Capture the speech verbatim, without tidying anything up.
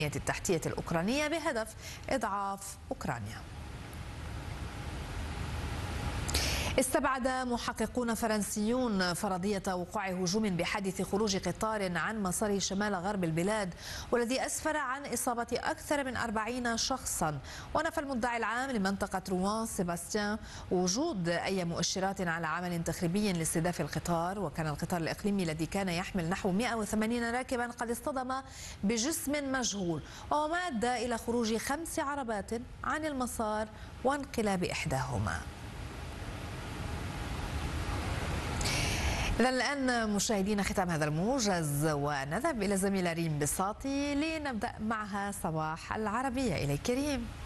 التحتية الأوكرانية بهدف إضعاف أوكرانيا. استبعد محققون فرنسيون فرضية وقوع هجوم بحادث خروج قطار عن مساره شمال غرب البلاد، والذي أسفر عن إصابة أكثر من أربعين شخصا. ونفى المدعي العام لمنطقة روان سيباستيان وجود أي مؤشرات على عمل تخريبي لاستهداف القطار. وكان القطار الإقليمي الذي كان يحمل نحو مئة وثمانين راكبا قد اصطدم بجسم مجهول، وما أدى إلى خروج خمس عربات عن المسار وانقلاب إحداهما. إذا الآن مشاهدينا ختام هذا الموجز، ونذهب إلى زميلة ريم بساطي لنبدأ معها صباح العربية. إليك ريم.